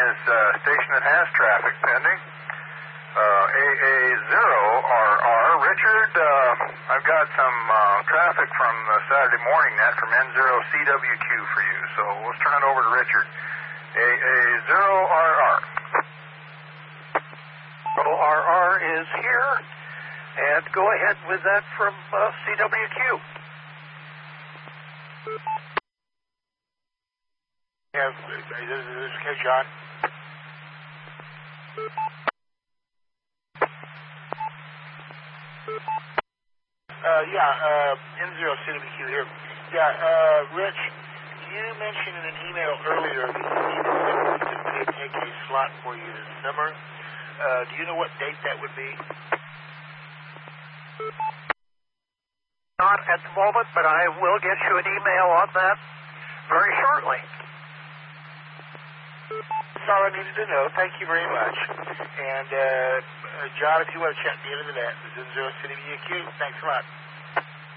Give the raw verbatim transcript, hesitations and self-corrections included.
is a station that has traffic pending. Uh, A A zero R R. Richard, uh, I've got some uh, traffic from the Saturday morning net from N zero C W Q for you, so let's turn it over to Richard. A A zero R R. R R is here, and go ahead with that from uh, C W Q. Yeah, this is okay, John. Uh, yeah, uh, N zero C W Q here. Yeah, uh, Rich, you mentioned in an email earlier that you needed to take a slot for you this summer. Uh, do you know what date that would be? Not at the moment, but I will get you an email on that very shortly. That's all I needed to know. Thank you very much. And, uh, uh John, if you want to check me into that, this is N zero C W Q. Thanks a lot.